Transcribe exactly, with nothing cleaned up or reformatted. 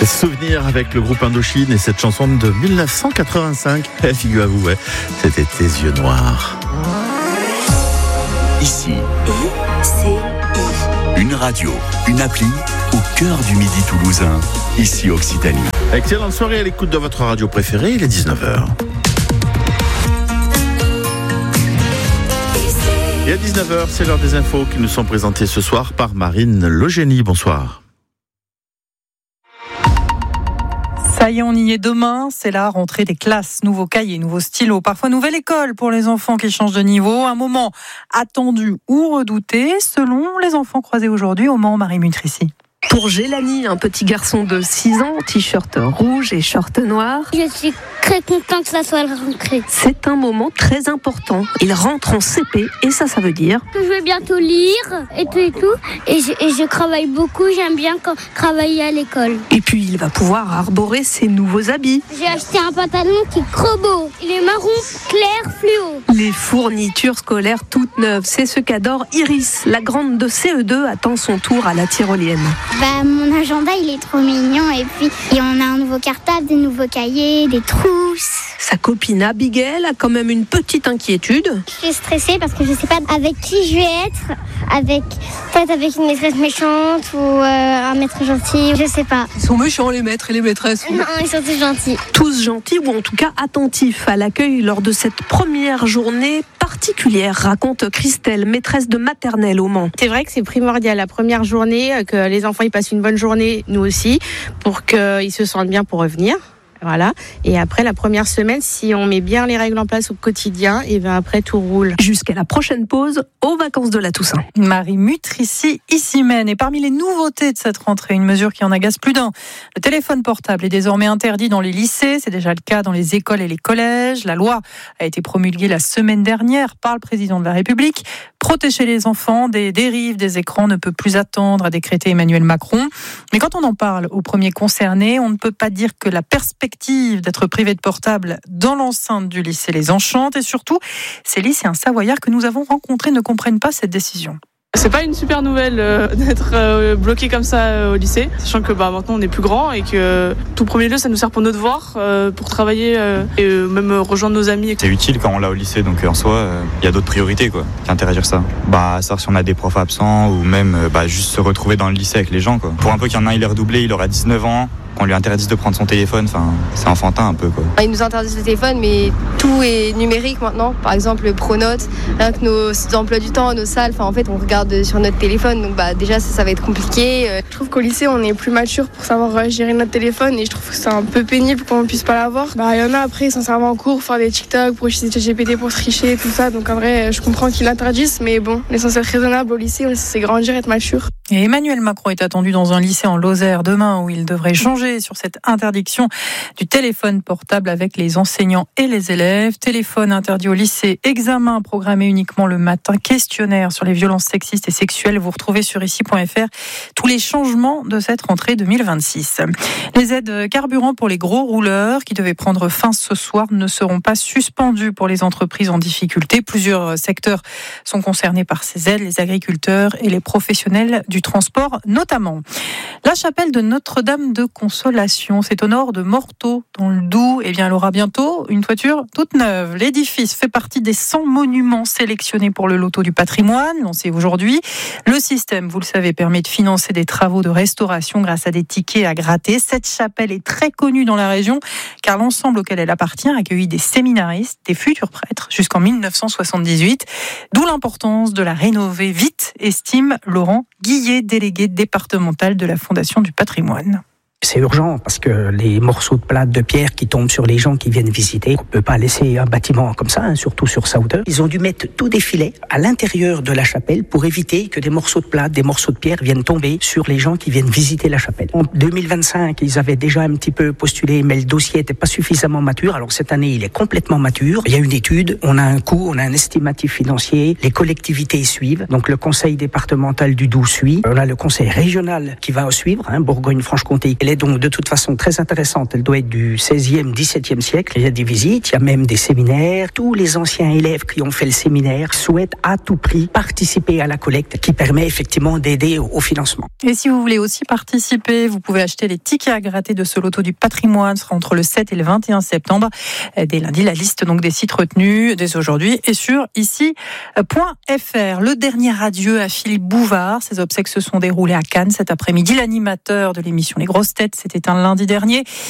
Souvenirs avec le groupe Indochine et cette chanson de dix-neuf cent quatre-vingt-cinq. Eh, figurez-vous, ouais, c'était Tes yeux noirs. Ici, I C I. une radio, une appli au cœur du midi toulousain. Ici Occitanie. Excellente soirée à l'écoute de votre radio préférée, il est dix-neuf heures. Et à dix-neuf heures, c'est l'heure des infos qui nous sont présentées ce soir par Marine Logénie. Bonsoir. Ça y est, on y est demain, c'est la rentrée des classes, nouveaux cahiers, nouveaux stylos, parfois nouvelle école pour les enfants qui changent de niveau, un moment attendu ou redouté selon les enfants croisés aujourd'hui au Mans. Marie Mutrici. Pour Gélani, un petit garçon de six ans, t-shirt rouge et short noir. Je suis très contente que ça soit la rentrée. C'est un moment très important. Il rentre en C P et ça, ça veut dire que je vais bientôt lire et tout et tout. Et je, et je travaille beaucoup, j'aime bien quand, travailler à l'école. Et puis il va pouvoir arborer ses nouveaux habits. J'ai acheté un pantalon qui est trop beau. Il est marron clair fluo. Les fournitures scolaires toutes neuves, c'est ce qu'adore Iris. La grande de C E deux attend son tour à la tyrolienne. Bah, mon agenda, il est trop mignon. Et puis, et on a un nouveau cartable, des nouveaux cahiers, des trousses. Sa copine Abigail a quand même une petite inquiétude. Je suis stressée parce que je sais pas avec qui je vais être. Avec, peut-être avec une maîtresse méchante ou euh, un maître gentil. Je sais pas. Ils sont méchants, les maîtres et les maîtresses. Non, ils sont tous gentils. Tous gentils ou en tout cas attentifs à l'accueil lors de cette première journée particulière, raconte Christelle, maîtresse de maternelle au Mans. C'est vrai que c'est primordial la première journée, que les enfants ils passent une bonne journée, nous aussi, pour qu'ils se sentent bien pour revenir. Voilà. Et après la première semaine, si on met bien les règles en place au quotidien, et bien après tout roule. Jusqu'à la prochaine pause, aux vacances de la Toussaint. Marie Mutrici, ici mène. Et parmi les nouveautés de cette rentrée, une mesure qui en agace plus d'un. Le téléphone portable est désormais interdit dans les lycées. C'est déjà le cas dans les écoles et les collèges. La loi a été promulguée la semaine dernière par le président de la République. Protéger les enfants des dérives des écrans ne peut plus attendre, a décrété Emmanuel Macron. Mais quand on en parle aux premiers concernés, on ne peut pas dire que la perspective d'être privé de portable dans l'enceinte du lycée les enchante. Et surtout, ces lycéens savoyards que nous avons rencontrés ne comprennent pas cette décision. C'est pas une super nouvelle euh, d'être euh, bloqué comme ça euh, au lycée, sachant que bah, maintenant on est plus grand et que euh, tout premier lieu ça nous sert pour nos devoirs, euh, pour travailler euh, et euh, même euh, rejoindre nos amis. C'est utile quand on l'a au lycée, donc en soi il euh, y a d'autres priorités quoi, qu'interdire ça. Bah savoir si on a des profs absents ou même euh, bah, juste se retrouver dans le lycée avec les gens quoi. Pour un peu qu'il y en a un il est redoublé, il aura dix-neuf ans. Qu'on lui interdise de prendre son téléphone, enfin, c'est enfantin un peu quoi. Ils nous interdisent le téléphone, mais tout est numérique maintenant. Par exemple, le Pronote, rien que nos emplois du temps, nos salles, enfin en fait, on regarde sur notre téléphone, donc bah déjà ça, ça va être compliqué. Je trouve qu'au lycée, on est plus mature pour savoir gérer notre téléphone, et je trouve que c'est un peu pénible qu'on ne puisse pas l'avoir. Bah, il y en a après, ils s'en servent en cours, faire des TikTok, pour utiliser G P T pour tricher, tout ça. Donc en vrai, je comprends qu'ils l'interdisent, mais bon, on est censé être raisonnable au lycée, on est censé grandir, être mature. Et Emmanuel Macron est attendu dans un lycée en Lozère demain où il devrait changer sur cette interdiction du téléphone portable avec les enseignants et les élèves. Téléphone interdit au lycée, examen programmé uniquement le matin, questionnaire sur les violences sexistes et sexuelles. Vous retrouvez sur ici point f r tous les changements de cette rentrée deux mille vingt-six. Les aides carburant pour les gros rouleurs qui devaient prendre fin ce soir ne seront pas suspendues pour les entreprises en difficulté. Plusieurs secteurs sont concernés par ces aides, les agriculteurs et les professionnels du transport notamment. La chapelle de Notre-Dame de Consolation, c'est au nord de Morteau, dans le Doubs. Eh bien, elle aura bientôt une toiture toute neuve. L'édifice fait partie des cent monuments sélectionnés pour le loto du patrimoine, lancé aujourd'hui. Le système, vous le savez, permet de financer des travaux de restauration grâce à des tickets à gratter. Cette chapelle est très connue dans la région, car l'ensemble auquel elle appartient a accueilli des séminaristes, des futurs prêtres, jusqu'en mille neuf cent soixante-dix-huit. D'où l'importance de la rénover vite, estime Laurent Guillet, délégué départemental de la Fondation du patrimoine. C'est urgent parce que les morceaux de plate de pierre qui tombent sur les gens qui viennent visiter, on ne peut pas laisser un bâtiment comme ça, hein, surtout sur sa hauteur. Ils ont dû mettre tous des filets à l'intérieur de la chapelle pour éviter que des morceaux de plate, des morceaux de pierre viennent tomber sur les gens qui viennent visiter la chapelle. En deux mille vingt-cinq, ils avaient déjà un petit peu postulé, mais le dossier n'était pas suffisamment mature. Alors cette année, il est complètement mature. Il y a une étude, on a un coût, on a un estimatif financier, les collectivités suivent. Donc le conseil départemental du Doubs suit. On a le conseil régional qui va suivre, hein, Bourgogne-Franche-Comté. Et est donc de toute façon très intéressante. Elle doit être du seizième, dix-septième siècle. Il y a des visites, il y a même des séminaires. Tous les anciens élèves qui ont fait le séminaire souhaitent à tout prix participer à la collecte qui permet effectivement d'aider au, au financement. Et si vous voulez aussi participer, vous pouvez acheter les tickets à gratter de ce loto du patrimoine. Ce sera entre le sept et le vingt et un septembre. Dès lundi, la liste donc des sites retenus dès aujourd'hui est sur ici point f r. Le dernier adieu à Philippe Bouvard. Ses obsèques se sont déroulées à Cannes cet après-midi. L'animateur de l'émission Les Grosses Têtes s'est éteint lundi dernier.